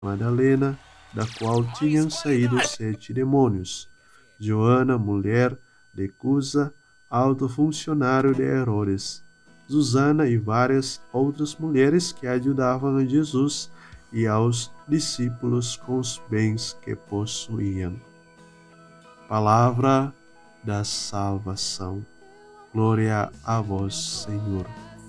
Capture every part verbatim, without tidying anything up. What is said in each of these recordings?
Madalena, da qual tinham saído sete demônios. Joana, mulher de Cusa, alto funcionário de Herodes. Susana e várias outras mulheres que ajudavam a Jesus e aos discípulos com os bens que possuíam. Palavra da salvação. Glória a vós, Senhor.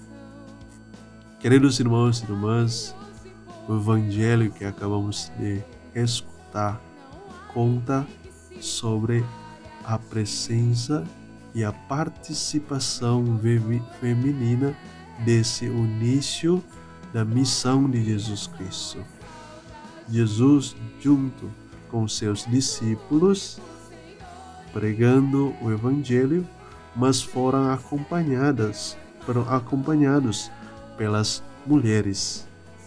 Queridos irmãos e irmãs, o evangelho que acabamos de escutar conta sobre a presença e a participação feminina desse início da missão de Jesus Cristo. Jesus, junto com seus discípulos, pregando o evangelho, mas foram acompanhadas, foram acompanhados pelas mulheres.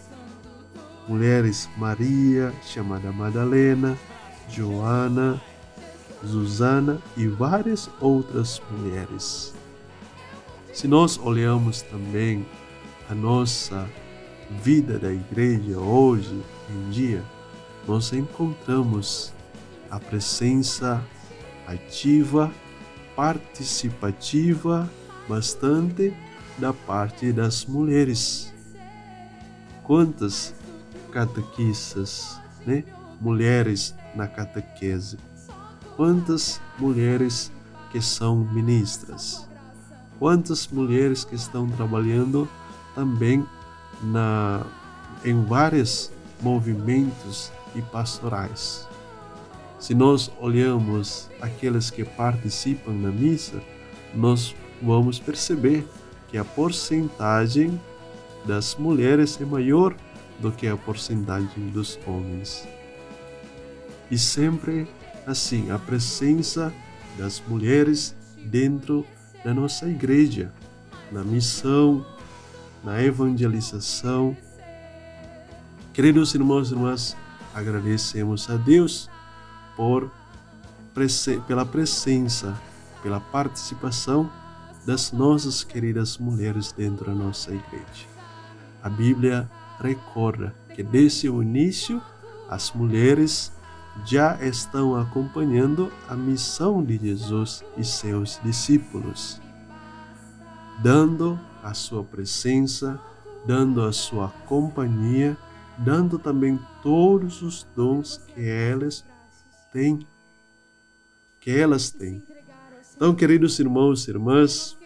Mulheres Maria, chamada Madalena, Joana, Susana e várias outras mulheres. Se nós olhamos também a nossa vida da igreja hoje em dia, nós encontramos a presença ativa, participativa, bastante da parte das mulheres. Quantas catequistas, né? Mulheres na catequese. Quantas mulheres que são ministras. Quantas mulheres que estão trabalhando também na, em vários movimentos e pastorais. Se nós olhamos aqueles que participam na missa, nós vamos perceber que a porcentagem das mulheres é maior do que a porcentagem dos homens. E sempre assim, a presença das mulheres dentro da nossa igreja, na missão, na evangelização. Queridos irmãos e irmãs, agradecemos a Deus por, pela presença, pela participação das nossas queridas mulheres dentro da nossa igreja. A Bíblia recorda que desde o início as mulheres já estão acompanhando a missão de Jesus e seus discípulos, dando a sua presença, dando a sua companhia, dando também todos os dons que elas têm, que elas têm. Então, queridos irmãos e irmãs,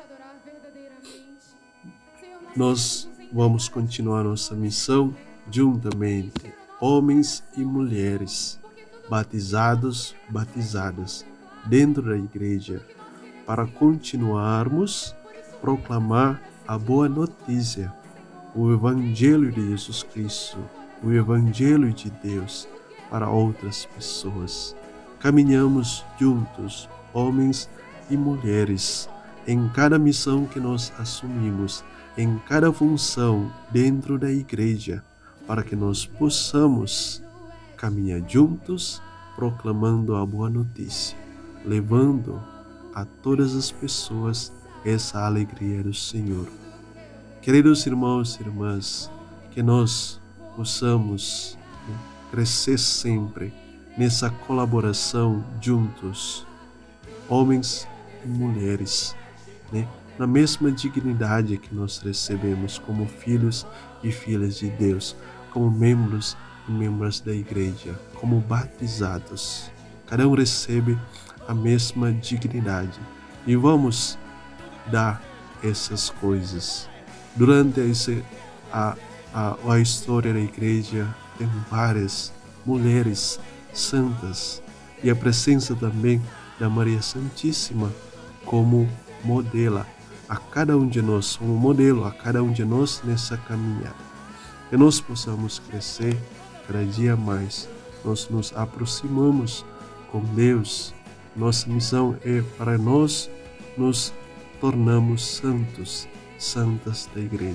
nós vamos continuar nossa missão juntamente, homens e mulheres, batizados, batizadas, dentro da igreja, para continuarmos a proclamar a boa notícia, o Evangelho de Jesus Cristo, o Evangelho de Deus para outras pessoas. Caminhamos juntos, homens e mulheres, em cada missão que nós assumimos, em cada função dentro da igreja, para que nós possamos caminhar juntos, proclamando a boa notícia, levando a todas as pessoas essa alegria do Senhor. Queridos irmãos e irmãs, que nós possamos crescer sempre nessa colaboração juntos, homens e mulheres, né? Na mesma dignidade que nós recebemos como filhos e filhas de Deus, como membros e membros da igreja, como batizados. Cada um recebe a mesma dignidade e vamos dar essas coisas. Durante esse, a, a, a história da igreja, tem várias mulheres santas e a presença também da Maria Santíssima como modelo a cada um de nós, como modelo a cada um de nós nessa caminhada. Que nós possamos crescer cada dia mais, nós nos aproximamos com Deus. Nossa missão é para nós nos tornarmos santos, santas da igreja.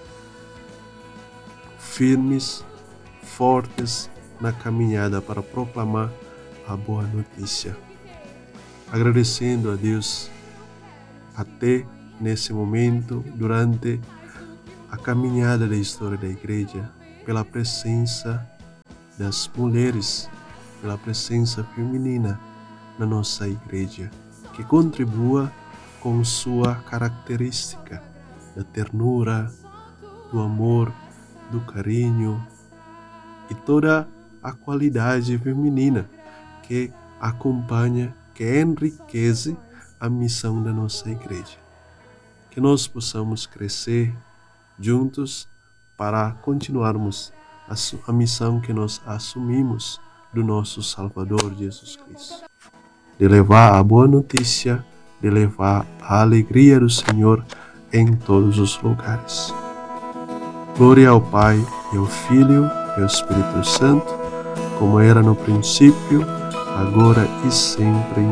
Firmes, fortes na caminhada para proclamar a boa notícia. Agradecendo a Deus até nesse momento, durante a caminhada da história da igreja, pela presença das mulheres, pela presença feminina na nossa igreja, que contribua com sua característica da ternura, do amor, do carinho e toda a qualidade feminina que acompanha, que enriquece a missão da nossa igreja. Que nós possamos crescer juntos para continuarmos a, a missão que nós assumimos do nosso Salvador Jesus Cristo, de levar a boa notícia, de levar a alegria do Senhor em todos os lugares. Glória ao Pai, e ao Filho, e ao Espírito Santo, como era no princípio, agora e sempre,